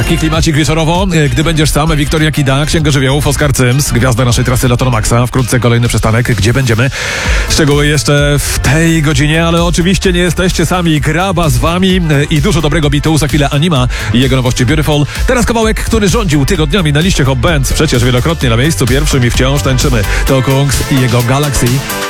Taki klimacik wieczorowo, gdy będziesz sam, Wiktoria Kida, Księga Żywiołów, Oskar Cyms, gwiazda naszej trasy Loto Maxa. Wkrótce kolejny przystanek, gdzie będziemy. Szczegóły jeszcze w tej godzinie, ale oczywiście nie jesteście sami. Graba z wami i dużo dobrego bitu. Za chwilę Anima i jego nowości Beautiful. Teraz kawałek, który rządził tygodniami na liście Hot Bands. Przecież wielokrotnie na miejscu pierwszym i wciąż tańczymy. To Kungs i jego Galaxy.